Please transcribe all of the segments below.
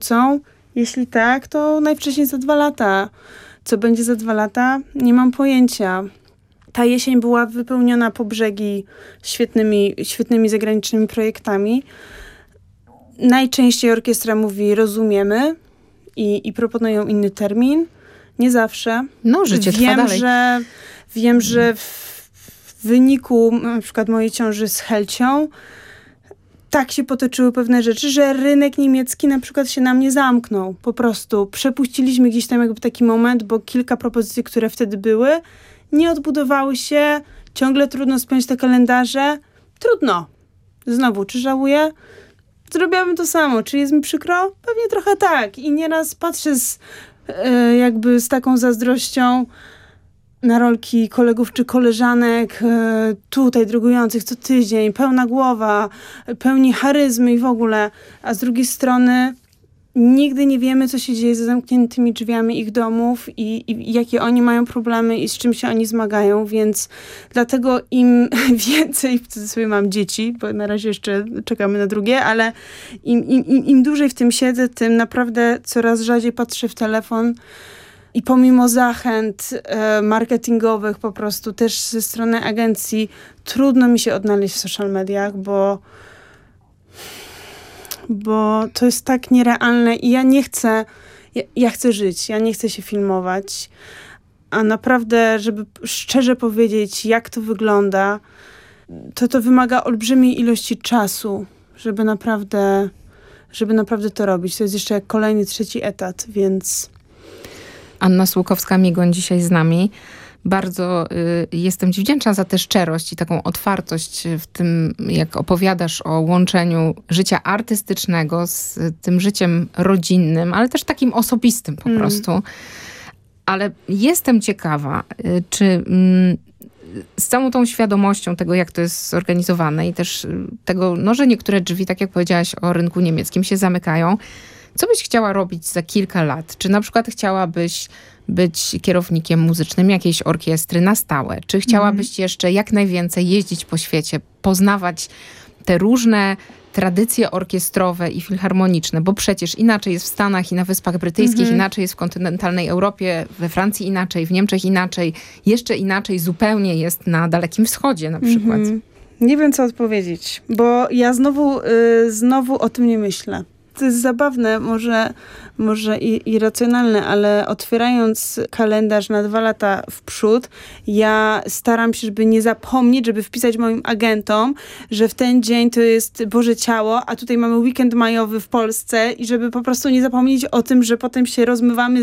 wrócą? Jeśli tak, to najwcześniej za 2 lata. Co będzie za 2 lata? Nie mam pojęcia. Ta jesień była wypełniona po brzegi świetnymi zagranicznymi projektami. Najczęściej orkiestra mówi rozumiemy i proponują inny termin. Nie zawsze. No, życie trwa dalej. Wiem, że w wyniku na przykład mojej ciąży z Helcią tak się potoczyły pewne rzeczy, że rynek niemiecki na przykład się nam nie zamknął. Po prostu przepuściliśmy gdzieś tam jakby taki moment, bo kilka propozycji, które wtedy były, nie odbudowały się. Ciągle trudno spiąć te kalendarze. Trudno. Znowu, czy żałuję? Zrobiłabym to samo. Czy jest mi przykro? Pewnie trochę tak. I nieraz patrzę jakby z taką zazdrością na rolki kolegów czy koleżanek tutaj drogujących co tydzień, pełna głowa, pełni charyzmy i w ogóle. A z drugiej strony nigdy nie wiemy, co się dzieje za zamkniętymi drzwiami ich domów i jakie oni mają problemy i z czym się oni zmagają, więc dlatego im więcej, w cudzysłowie mam dzieci, bo na razie jeszcze czekamy na drugie, ale im dłużej w tym siedzę, tym naprawdę coraz rzadziej patrzę w telefon i pomimo zachęt marketingowych po prostu też ze strony agencji trudno mi się odnaleźć w social mediach, bo to jest tak nierealne i ja nie chcę, ja chcę żyć, ja nie chcę się filmować, a naprawdę, żeby szczerze powiedzieć, jak to wygląda, to wymaga olbrzymiej ilości czasu, żeby naprawdę to robić. To jest jeszcze kolejny 3. etat, więc... Anna Słukowska-Migoń dzisiaj z nami. Bardzo jestem ci wdzięczna za tę szczerość i taką otwartość w tym, jak opowiadasz o łączeniu życia artystycznego z tym życiem rodzinnym, ale też takim osobistym po prostu. Ale jestem ciekawa, czy z całą tą świadomością tego, jak to jest zorganizowane i też tego, no, że niektóre drzwi, tak jak powiedziałaś o rynku niemieckim, się zamykają. Co byś chciała robić za kilka lat? Czy na przykład chciałabyś być kierownikiem muzycznym jakiejś orkiestry na stałe? Czy chciałabyś jeszcze jak najwięcej jeździć po świecie, poznawać te różne tradycje orkiestrowe i filharmoniczne? Bo przecież inaczej jest w Stanach i na Wyspach Brytyjskich, inaczej jest w kontynentalnej Europie, we Francji inaczej, w Niemczech inaczej, jeszcze inaczej zupełnie jest na Dalekim Wschodzie na przykład. Nie wiem, co odpowiedzieć, bo ja znowu o tym nie myślę. To jest zabawne, może i irracjonalne, ale otwierając kalendarz na 2 lata w przód, ja staram się, żeby nie zapomnieć, żeby wpisać moim agentom, że w ten dzień to jest Boże Ciało, a tutaj mamy weekend majowy w Polsce i żeby po prostu nie zapomnieć o tym, że potem się rozmywamy,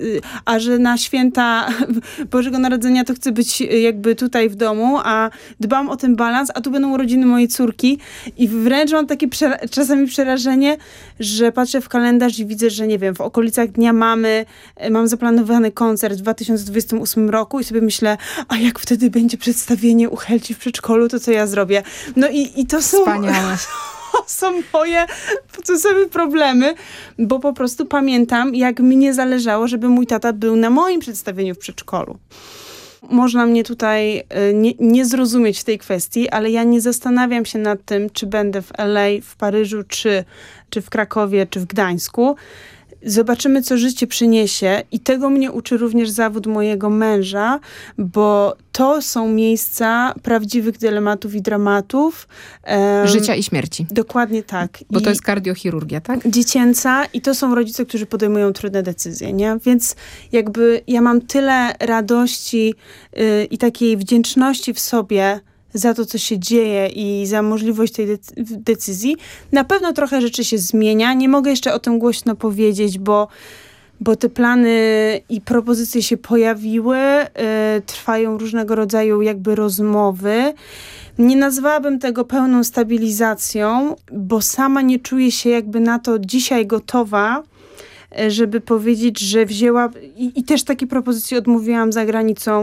a że na święta Bożego Narodzenia to chcę być jakby tutaj w domu, a dbam o ten balans, a tu będą urodziny mojej córki i wręcz mam takie czasami przerażenie, że patrzę w kalendarz i widzę, że nie wiem, w okolicach Dnia Mamy mam zaplanowany koncert w 2028 roku i sobie myślę, a jak wtedy będzie przedstawienie u Helci w przedszkolu, to co ja zrobię? No i to są... Wspaniałe. To są moje problemy, bo po prostu pamiętam, jak mnie zależało, żeby mój tata był na moim przedstawieniu w przedszkolu. Można mnie tutaj nie zrozumieć w tej kwestii, ale ja nie zastanawiam się nad tym, czy będę w LA, w Paryżu, czy w Krakowie, czy w Gdańsku. Zobaczymy, co życie przyniesie i tego mnie uczy również zawód mojego męża, bo to są miejsca prawdziwych dylematów i dramatów. Życia i śmierci. Dokładnie tak. Bo to jest kardiochirurgia, tak? Dziecięca i to są rodzice, którzy podejmują trudne decyzje, nie? Więc jakby ja mam tyle radości i takiej wdzięczności w sobie za to, co się dzieje i za możliwość tej decyzji. Na pewno trochę rzeczy się zmienia. Nie mogę jeszcze o tym głośno powiedzieć, bo te plany i propozycje się pojawiły. Trwają różnego rodzaju jakby rozmowy. Nie nazwałabym tego pełną stabilizacją, bo sama nie czuję się jakby na to dzisiaj gotowa, żeby powiedzieć, że wzięła... I też takie propozycje odmówiłam za granicą,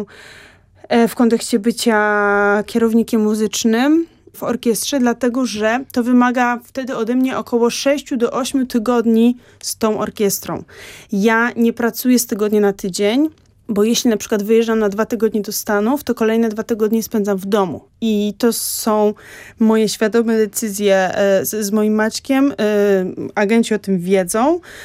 w kontekście bycia kierownikiem muzycznym w orkiestrze, dlatego że to wymaga wtedy ode mnie około 6 do 8 tygodni z tą orkiestrą. Ja nie pracuję z tygodnia na tydzień, bo jeśli na przykład wyjeżdżam na 2 tygodnie do Stanów, to kolejne 2 tygodnie spędzam w domu. I to są moje świadome decyzje z moim Maćkiem. Agenci o tym wiedzą.